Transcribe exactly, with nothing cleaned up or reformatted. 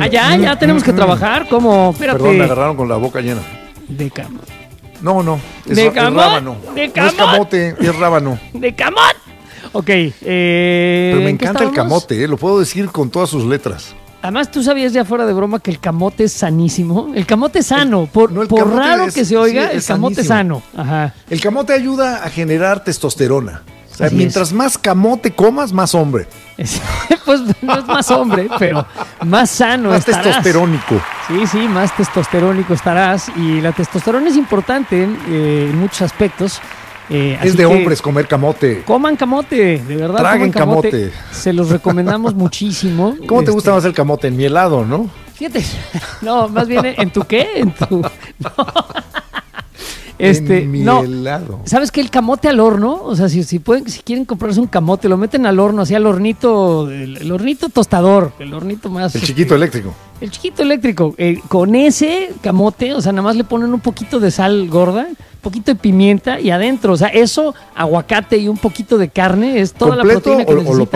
Ah, ya, ya tenemos que trabajar. ¿Cómo? Espérate. Perdón, me agarraron con la boca llena. De camote. No, no, es, ¿De es camot? rábano. ¿De No camot? es camote, es rábano. De camot. Ok. Eh, Pero me ¿en qué encanta el estábamos? camote, eh, lo puedo decir con todas sus letras. Además, tú sabías ya fuera de broma que el camote es sanísimo. El camote es sano. Por, no, el por camote raro es- que se oiga, sí, el es camote es sanísimo. sano. Ajá. El camote ayuda a generar testosterona. O sea, Así mientras es. más camote comas, más hombre. Es- pues no es más hombre, pero más sano Más estarás. testosterónico. Sí, sí, más testosterónico estarás. Y la testosterona es importante en, eh, en muchos aspectos. Eh, Es así de que hombres comer camote. Coman camote, de verdad. Traguen coman camote. camote. Se los recomendamos muchísimo. ¿Cómo te Este, gusta más el camote? En mi helado, ¿no? Fíjate, no, más bien en tu qué, en tu. No. Este, en mi no. helado. ¿Sabes qué? El camote al horno, o sea, si, si pueden, si quieren comprarse un camote, lo meten al horno, así al hornito, el, el hornito tostador, el hornito más. El este, chiquito eléctrico. El chiquito eléctrico. Eh, con ese camote, o sea, nada más le ponen un poquito de sal gorda, un poquito de pimienta y adentro, o sea, eso, aguacate y un poquito de carne, es toda la ¿Completo proteína que o- o lo necesitas.